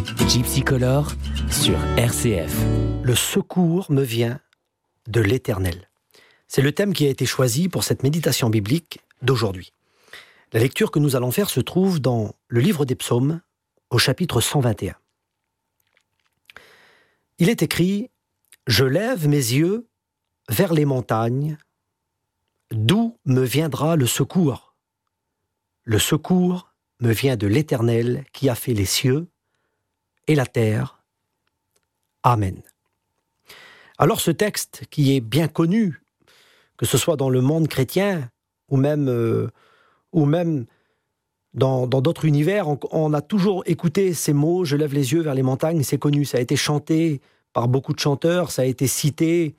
Gypsy Color sur RCF. Le secours me vient de l'Éternel. C'est le thème qui a été choisi pour cette méditation biblique d'aujourd'hui. La lecture que nous allons faire se trouve dans le livre des Psaumes, au chapitre 121. Il est écrit « Je lève mes yeux vers les montagnes, d'où me viendra le secours. Le secours me vient de l'Éternel qui a fait les cieux et la terre. Amen. » Alors ce texte qui est bien connu, que ce soit dans le monde chrétien ou même dans d'autres univers, on a toujours écouté ces mots « Je lève les yeux vers les montagnes », c'est connu, ça a été chanté par beaucoup de chanteurs, ça a été cité.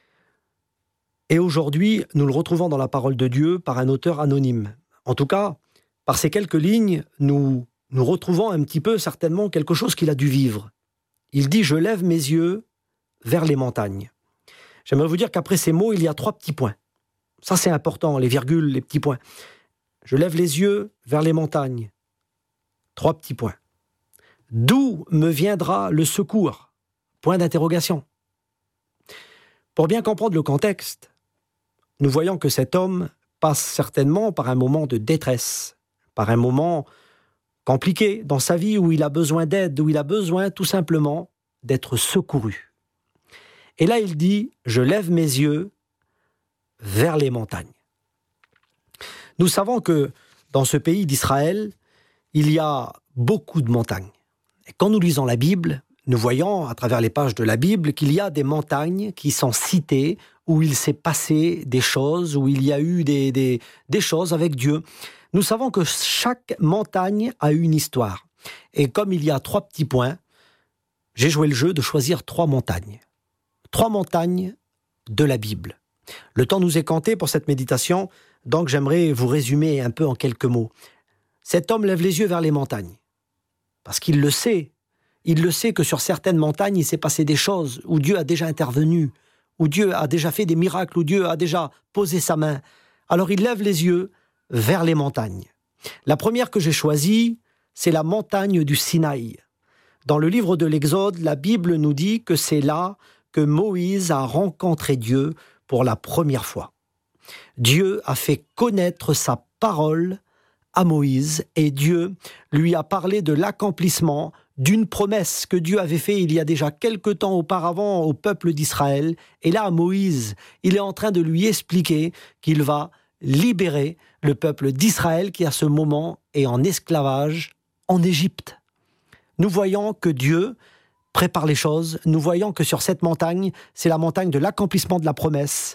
Et aujourd'hui, nous le retrouvons dans la parole de Dieu par un auteur anonyme. En tout cas, par ces quelques lignes, nous retrouvons un petit peu certainement quelque chose qu'il a dû vivre. Il dit « Je lève mes yeux vers les montagnes ». J'aimerais vous dire qu'après ces mots, il y a 3 petits points. Ça, c'est important, les virgules, les petits points. Je lève les yeux vers les montagnes. 3 petits points. D'où me viendra le secours ? Point d'interrogation. Pour bien comprendre le contexte, nous voyons que cet homme passe certainement par un moment de détresse, par un moment compliqué dans sa vie où il a besoin d'aide, où il a besoin tout simplement d'être secouru. Et là, il dit « Je lève mes yeux vers les montagnes ». Nous savons que dans ce pays d'Israël, il y a beaucoup de montagnes. Et quand nous lisons la Bible, nous voyons à travers les pages de la Bible qu'il y a des montagnes qui sont citées, où il s'est passé des choses, où il y a eu des choses avec Dieu. Nous savons que chaque montagne a une histoire. Et comme il y a 3 petits points, j'ai joué le jeu de choisir 3 montagnes. 3 montagnes de la Bible. Le temps nous est compté pour cette méditation, donc j'aimerais vous résumer un peu en quelques mots. Cet homme lève les yeux vers les montagnes, parce qu'il le sait. Il le sait que sur certaines montagnes, il s'est passé des choses où Dieu a déjà intervenu, où Dieu a déjà fait des miracles, où Dieu a déjà posé sa main. Alors il lève les yeux vers les montagnes. La première que j'ai choisie, c'est la montagne du Sinaï. Dans le livre de l'Exode, la Bible nous dit que c'est là que Moïse a rencontré Dieu pour la première fois. Dieu a fait connaître sa parole à Moïse et Dieu lui a parlé de l'accomplissement d'une promesse que Dieu avait faite il y a déjà quelque temps auparavant au peuple d'Israël. Et là, Moïse, il est en train de lui expliquer qu'il va libérer le peuple d'Israël qui à ce moment est en esclavage en Égypte. Nous voyons que Dieu prépare les choses, nous voyons que sur cette montagne, c'est la montagne de l'accomplissement de la promesse.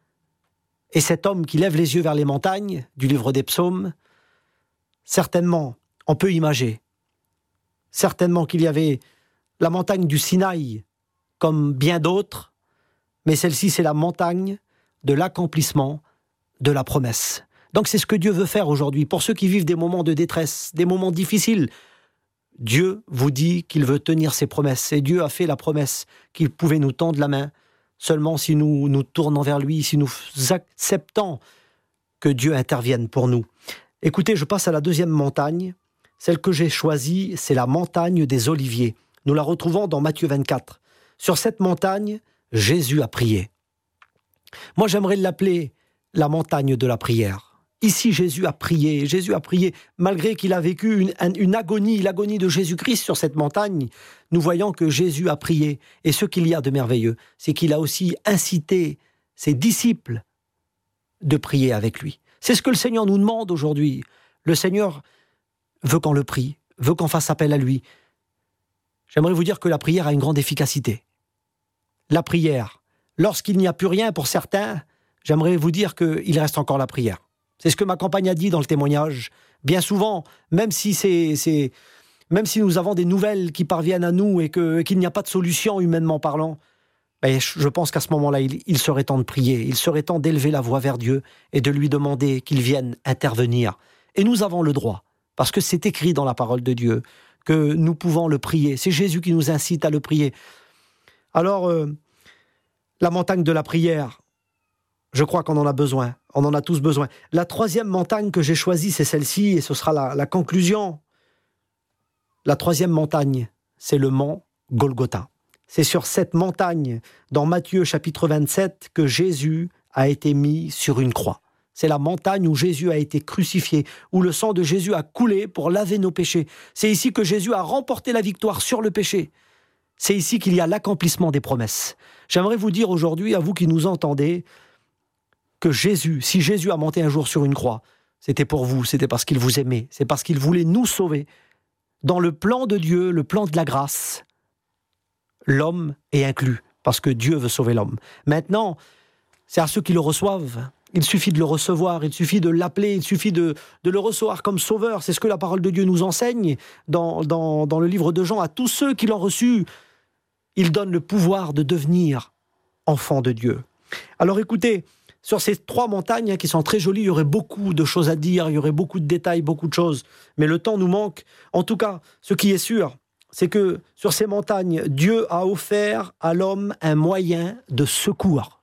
Et cet homme qui lève les yeux vers les montagnes, du livre des Psaumes, certainement, on peut imaginer, certainement qu'il y avait la montagne du Sinaï, comme bien d'autres, mais celle-ci, c'est la montagne de l'accomplissement de la promesse. Donc c'est ce que Dieu veut faire aujourd'hui, pour ceux qui vivent des moments de détresse, des moments difficiles. Dieu vous dit qu'il veut tenir ses promesses, et Dieu a fait la promesse qu'il pouvait nous tendre la main, seulement si nous nous tournons vers lui, si nous acceptons que Dieu intervienne pour nous. Écoutez, je passe à la deuxième montagne. Celle que j'ai choisie, c'est la montagne des Oliviers. Nous la retrouvons dans Matthieu 24. Sur cette montagne, Jésus a prié. Moi, j'aimerais l'appeler la montagne de la prière. Ici, Jésus a prié, malgré qu'il a vécu une agonie, l'agonie de Jésus-Christ sur cette montagne. Nous voyons que Jésus a prié. Et ce qu'il y a de merveilleux, c'est qu'il a aussi incité ses disciples de prier avec lui. C'est ce que le Seigneur nous demande aujourd'hui. Le Seigneur veut qu'on le prie, veut qu'on fasse appel à lui. J'aimerais vous dire que la prière a une grande efficacité. La prière, lorsqu'il n'y a plus rien pour certains, j'aimerais vous dire qu'il reste encore la prière. C'est ce que ma compagne a dit dans le témoignage. Bien souvent, même si nous avons des nouvelles qui parviennent à nous et qu'il n'y a pas de solution humainement parlant, je pense qu'à ce moment-là, il serait temps de prier, il serait temps d'élever la voix vers Dieu et de lui demander qu'il vienne intervenir. Et nous avons le droit, parce que c'est écrit dans la parole de Dieu, que nous pouvons le prier. C'est Jésus qui nous incite à le prier. Alors, la montagne de la prière, je crois qu'on en a besoin. On en a tous besoin. La troisième montagne que j'ai choisie, c'est celle-ci, et ce sera la conclusion. La troisième montagne, c'est le mont Golgotha. C'est sur cette montagne, dans Matthieu chapitre 27, que Jésus a été mis sur une croix. C'est la montagne où Jésus a été crucifié, où le sang de Jésus a coulé pour laver nos péchés. C'est ici que Jésus a remporté la victoire sur le péché. C'est ici qu'il y a l'accomplissement des promesses. J'aimerais vous dire aujourd'hui, à vous qui nous entendez, que Jésus, si Jésus a monté un jour sur une croix, c'était pour vous, c'était parce qu'il vous aimait, c'est parce qu'il voulait nous sauver. Dans le plan de Dieu, le plan de la grâce, l'homme est inclus, parce que Dieu veut sauver l'homme. Maintenant, c'est à ceux qui le reçoivent. Il suffit de le recevoir, il suffit de l'appeler, il suffit de le recevoir comme sauveur. C'est ce que la parole de Dieu nous enseigne dans le livre de Jean. À tous ceux qui l'ont reçu, il donne le pouvoir de devenir enfants de Dieu. Alors écoutez, sur ces 3 montagnes qui sont très jolies, il y aurait beaucoup de choses à dire, il y aurait beaucoup de détails, beaucoup de choses. Mais le temps nous manque. En tout cas, ce qui est sûr, c'est que sur ces montagnes, Dieu a offert à l'homme un moyen de secours.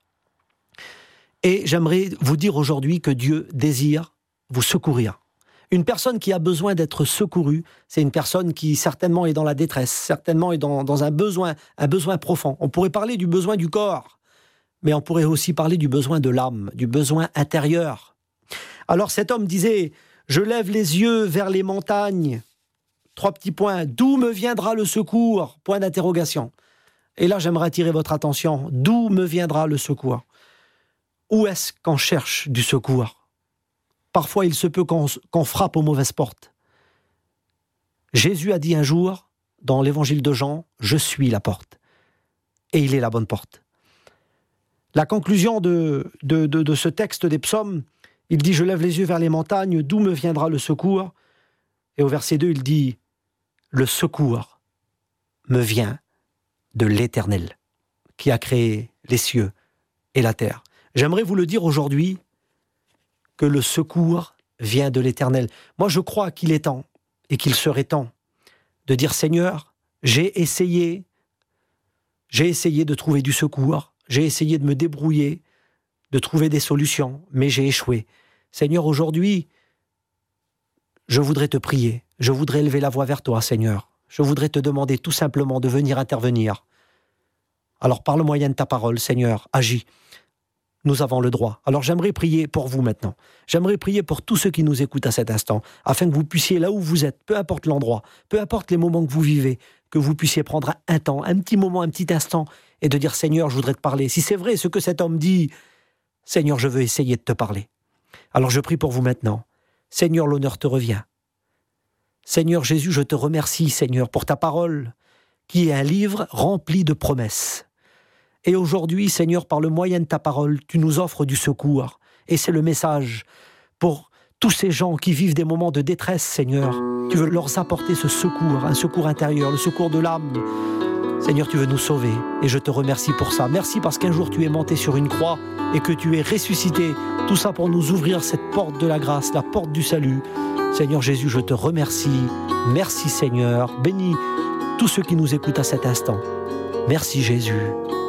Et j'aimerais vous dire aujourd'hui que Dieu désire vous secourir. Une personne qui a besoin d'être secourue, c'est une personne qui certainement est dans la détresse, certainement est dans un besoin profond. On pourrait parler du besoin du corps, mais on pourrait aussi parler du besoin de l'âme, du besoin intérieur. Alors cet homme disait, « Je lève les yeux vers les montagnes. » 3 petits points. D'où me viendra le secours ? Point d'interrogation. Et là, j'aimerais attirer votre attention. D'où me viendra le secours ? Où est-ce qu'on cherche du secours ? Parfois, il se peut qu'on frappe aux mauvaises portes. Jésus a dit un jour, dans l'évangile de Jean, « Je suis la porte. » Et il est la bonne porte. La conclusion de ce texte des psaumes, il dit « Je lève les yeux vers les montagnes, d'où me viendra le secours ?» Et au verset 2, il dit « Le secours me vient de l'Éternel, qui a créé les cieux et la terre. » J'aimerais vous le dire aujourd'hui, que le secours vient de l'Éternel. Moi, je crois qu'il est temps, et qu'il serait temps, de dire « Seigneur, j'ai essayé de trouver du secours, j'ai essayé de me débrouiller, de trouver des solutions, mais j'ai échoué. Seigneur, aujourd'hui, je voudrais te prier, je voudrais élever la voix vers toi, Seigneur. Je voudrais te demander tout simplement de venir intervenir. Alors, par le moyen de ta parole, Seigneur, agis. Nous avons le droit. Alors j'aimerais prier pour vous maintenant. J'aimerais prier pour tous ceux qui nous écoutent à cet instant, afin que vous puissiez, là où vous êtes, peu importe l'endroit, peu importe les moments que vous vivez, que vous puissiez prendre un temps, un petit moment, un petit instant, et de dire « Seigneur, je voudrais te parler. » Si c'est vrai ce que cet homme dit, « Seigneur, je veux essayer de te parler. » Alors je prie pour vous maintenant. Seigneur, l'honneur te revient. Seigneur Jésus, je te remercie, Seigneur, pour ta parole, qui est un livre rempli de promesses. Et aujourd'hui, Seigneur, par le moyen de ta parole, tu nous offres du secours. Et c'est le message pour tous ces gens qui vivent des moments de détresse, Seigneur. Tu veux leur apporter ce secours, un secours intérieur, le secours de l'âme. Seigneur, tu veux nous sauver. Et je te remercie pour ça. Merci parce qu'un jour tu es monté sur une croix et que tu es ressuscité. Tout ça pour nous ouvrir cette porte de la grâce, la porte du salut. Seigneur Jésus, je te remercie. Merci Seigneur. Bénis tous ceux qui nous écoutent à cet instant. Merci Jésus.